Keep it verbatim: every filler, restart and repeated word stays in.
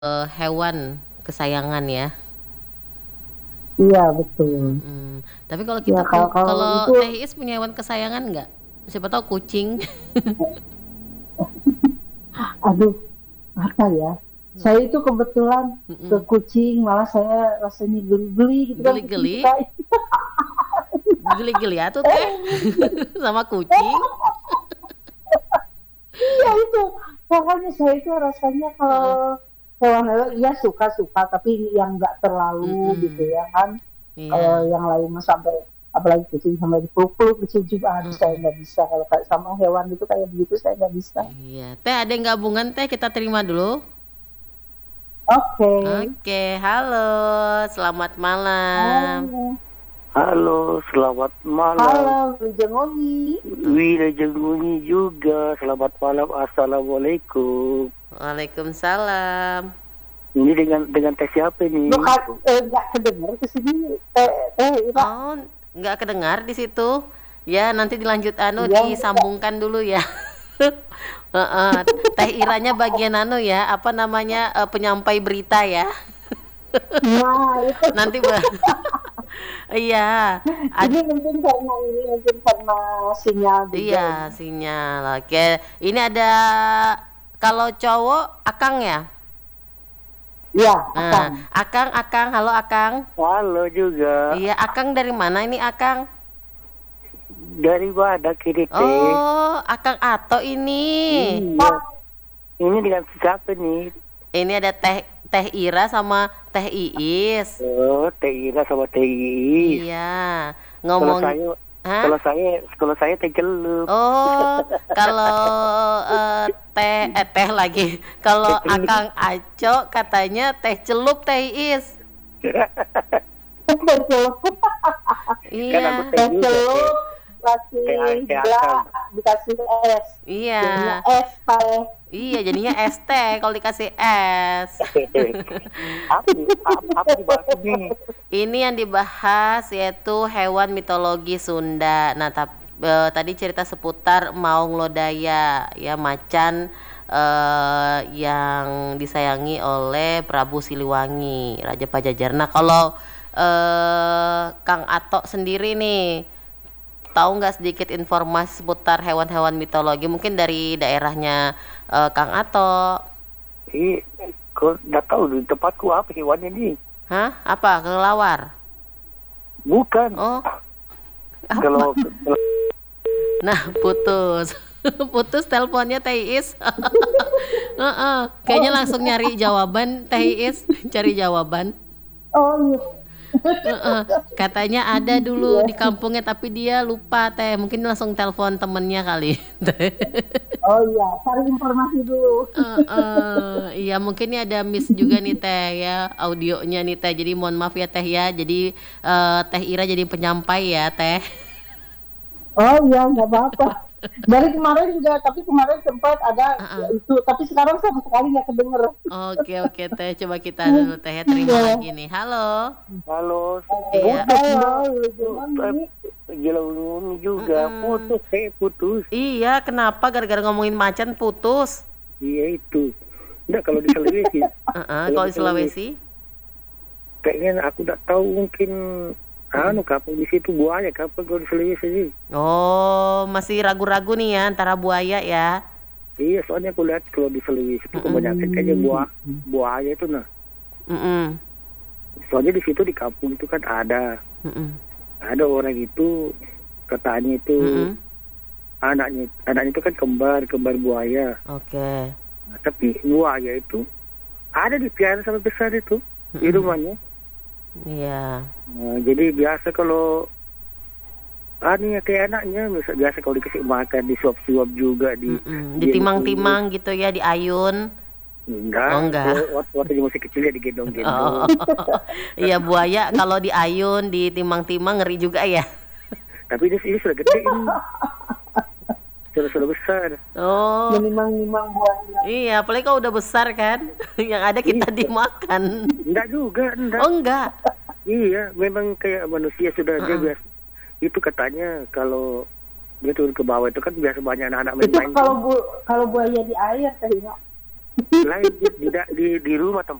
Eee, hewan kesayangan ya. Iya betul. Mhm, tapi kalau Ya kita kalau pu kalau kalau itu Teh Iis punya hewan kesayangan nggak? Siapa tahu kucing. Aduh, apa ya, Hmm. saya itu kebetulan ke Mhm. kucing malah saya rasanya geli-geli gitu kan kucing Geli-geli? suka Geli-geli atuh Teh, sama kucing. Iya itu, pokoknya saya itu rasanya Heeh. kalau hewan-hewan iya suka-suka tapi yang nggak terlalu gitu Mhm, ya kan. Kalau iya. yang lain mah sampai apalagi kucing sampai dipeluk-peluk kucing juga aduh saya Heeh. nggak bisa kalau kayak sama hewan itu kayak begitu saya nggak bisa. Iya, Teh ada yang gabungan Teh kita terima dulu. Oke. Oke, halo selamat malam. Halo. Halo, selamat malam. Halo, Wilujengoni. Tuh. Wilujengoni juga, selamat malam, assalamualaikum. Waalaikumsalam. Ini dengan dengan Teh siapa nih? Bukan, eee, nggak kedengar ke sini, Teh Teh Ira. Oh, nggak kedengar di situ? Ya nanti dilanjut anu Iya, enggak. disambungkan dulu ya. Heeh, Teh Iranya bagian anu ya, apa namanya, eee, penyampai berita ya. Nah itu. Nanti ba iya, ad Ini mungkin karena ini, mungkin karena sinyal juga Iya ini. sinyal, oke. Ini ada kalau cowok Akang ya? Iya, Nah, Akang. Akang Akang, halo Akang. Halo juga. Iya, Akang dari mana ini Akang? Dari Badak ini Teh. Oh, Akang Ato ini. Iya. Ini dengan siapa nih? Ini ada Teh Teh Ira sama Teh Iis. Oh, Teh Ira sama Teh Iis. Iya, Kalau ngomong saya hah? kalau saya kalau saya Teh Celup. Oh, kalau, eee, Teh eh, Teh lagi, kalau Teh Celup. Akang Aco katanya Teh Celup Teh Iis. Teh Celup. Kan aku Iya. Teh Teh juga Teh. Celup Teh A kasih Teh gula Akang. dikasih es, Iya. jadinya es Teh. Iya jadinya es teh kalau dikasih es. Apa nih? Ap apa dibahas ini? Ini yang dibahas yaitu hewan mitologi Sunda. Nah tap eee, tadi cerita seputar Maung Lodaya, ya macan, eee, yang disayangi oleh Prabu Siliwangi, Raja Pajajaran. Nah kalau, eee, Kang Ato sendiri nih, tahu nggak sedikit informasi seputar hewan-hewan mitologi mungkin dari daerahnya, eee, Kang Ato? Ih, kok nggak tahu di tempatku apa hewannya nih? Hah? Apa? Kelelawar? Bukan. Oh. Apa? Kalau Nah putus. Putus teleponnya Teh Iis. Heeh, kayaknya langsung nyari jawaban Teh Iis, cari jawaban. Oh iya. Heeh, katanya ada dulu Iya. di kampungnya tapi dia lupa Teh, mungkin langsung telepon temennya kali Teh. Oh iya, cari informasi dulu. Heeh, iya mungkin ini ada miss juga nih Teh ya, audionya nih Teh, jadi mohon maaf ya Teh ya, jadi, eee, Teh Ira jadi penyampai ya Teh. Oh iya, nggak apa-apa. Dari kemarin juga, tapi kemarin sempat ada Heeh. itu, tapi sekarang sama sekali nggak kedenger. Oke oke Teh, coba kita dulu Teh ya, terima Iya. lagi nih. Halo. halo, Iya. putus Mbak. Halo, Putus, Wilujengoni. Wilujengoni juga Mhm. putus, eh putus. Iya, kenapa gara-gara ngomongin macan putus? Iya itu. Enggak kalau di Sulawesi. Heeh, Kalau kalau di di Sulawesi Sulawesi? kayaknya aku nggak tahu mungkin Mhm. anu kapal di situ buaya kapal kalau di Sulawesi sih. Oh, masih ragu-ragu nih ya antara buaya ya? Iya, soalnya aku lihat kalau di Sulawesi itu Mhm. kebanyakan kayaknya buah Hmm. buaya itu nah. Mhm. Soalnya di situ di kampung itu kan ada Mhm. ada orang itu katanya itu Mhm. anaknya anaknya itu kan kembar kembar buaya. Oke. Nah, tapi buaya itu ada dipiara sampai besar itu di Mhm. rumahnya. Iya. Nah, jadi biasa kalau anu ya kayak anaknya biasa, biasa kalau dikasih makan disuap-suap juga di Mhm, digendong. ditimang-timang gitu ya, diayun? Enggak, Oh enggak. kalau waktu waktu dia masih kecil ya Oh. digendong-gendong. Iya buaya kalau diayun, ditimang-timang ngeri juga ya? Tapi ini, ini sudah gede ini. Sudah sudah besar. Oh. Menimang-nimang buaya. Iya, apalagi kalau udah besar kan, yang ada kita dimakan. Enggak juga, enggak. Oh enggak? Iya, memang kayak manusia sudah dia Heeh. biasa. Itu katanya kalau dia turun ke bawah itu kan biasa banyak anak-anak Itu main-main. kalau bu kalau buaya di air Teh Ira. lain di, di, di, di rumah